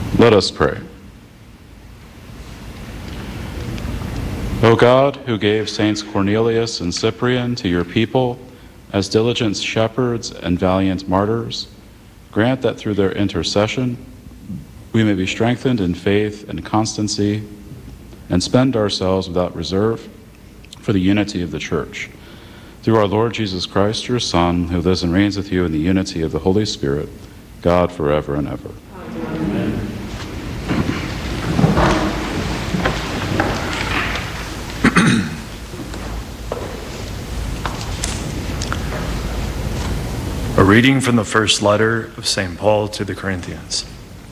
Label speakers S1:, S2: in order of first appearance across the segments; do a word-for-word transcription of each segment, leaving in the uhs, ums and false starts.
S1: Let us pray. O God, who gave Saints Cornelius and Cyprian to your people as diligent shepherds and valiant martyrs, grant that through their intercession we may be strengthened in faith and constancy and spend ourselves without reserve for the unity of the Church. Through our Lord Jesus Christ, your Son, who lives and reigns with you in the unity of the Holy Spirit, God forever and ever. Amen.
S2: A reading from the first letter of Saint Paul to the Corinthians.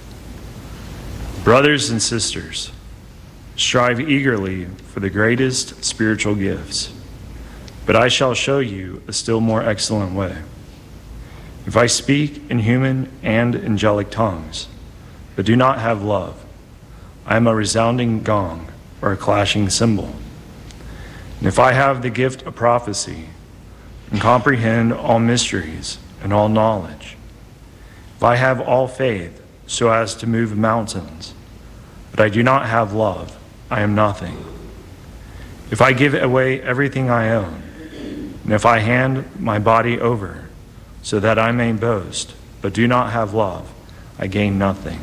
S2: Brothers and sisters, strive eagerly for the greatest spiritual gifts, but I shall show you a still more excellent way. If I speak in human and angelic tongues, but do not have love, I am a resounding gong or a clashing cymbal. And if I have the gift of prophecy and comprehend all mysteries and all knowledge, if I have all faith so as to move mountains, but I do not have love, I am nothing. If I give away everything I own, and if I hand my body over so that I may boast, but do not have love, I gain nothing.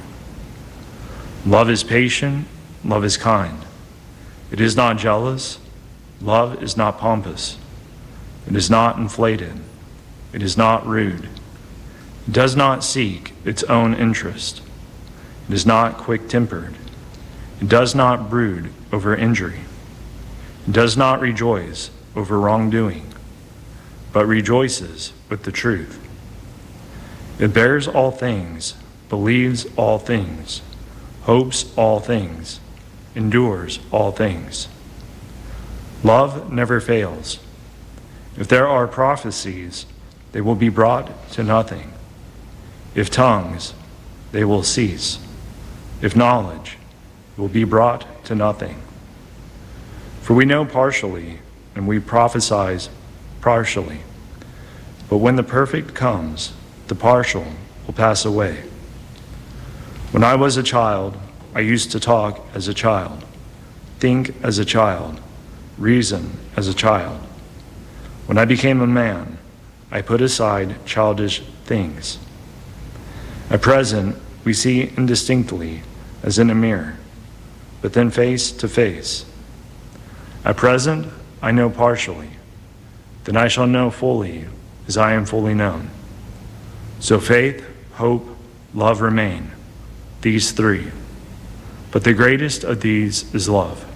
S2: Love is patient, love is kind. It is not jealous, love is not pompous. It is not inflated. It is not rude. It does not seek its own interest. It is not quick-tempered. It does not brood over injury. It does not rejoice over wrongdoing, but rejoices with the truth. It bears all things, believes all things, hopes all things, endures all things. Love never fails. If there are prophecies, they will be brought to nothing. If tongues, they will cease. If knowledge, it will be brought to nothing. For we know partially, and we prophesy partially. But when the perfect comes, the partial will pass away. When I was a child, I used to talk as a child, think as a child, reason as a child. When I became a man, I put aside childish things. At present, we see indistinctly as in a mirror, but then face to face. At present, I know partially. Then I shall know fully as I am fully known. So faith, hope, love remain, these three. But the greatest of these is love.